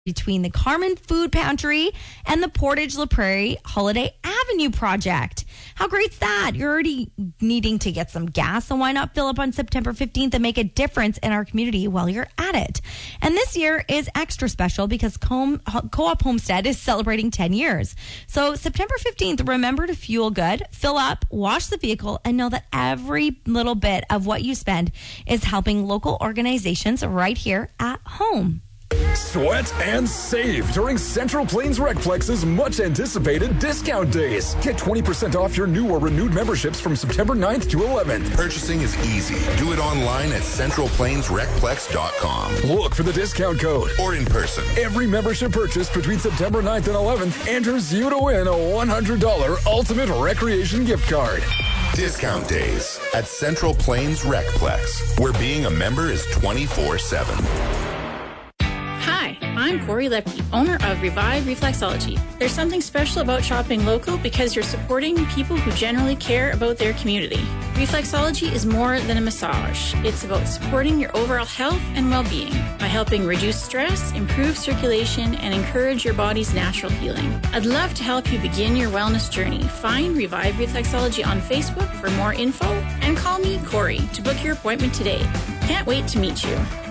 between the Carmen Food Pantry and the Portage La Prairie Holiday Avenue project. How great's that? You're already needing to get some gas, so why not fill up on September 15th and make a difference in our community while you're at it? And this year is extra special because Co-op Homestead is celebrating 10 years. So September 15th, remember to fuel good, fill up, wash the vehicle, and know that every little bit of what you spend is helping local organizations right here at home. Sweat and save during Central Plains Recplex's much-anticipated discount days. Get 20% off your new or renewed memberships from September 9th to 11th. Purchasing is easy. Do it online at centralplainsrecplex.com. Look for the discount code. Or in person. Every membership purchased between September 9th and 11th enters you to win a $100 Ultimate Recreation gift card. Discount days at Central Plains Recplex, where being a member is 24/7. Hi, I'm Corey Lepke, owner of Revive Reflexology. There's something special about shopping local because you're supporting people who generally care about their community. Reflexology is more than a massage. It's about supporting your overall health and well-being by helping reduce stress, improve circulation, and encourage your body's natural healing. I'd love to help you begin your wellness journey. Find Revive Reflexology on Facebook for more info and call me, Corey, to book your appointment today. Can't wait to meet you.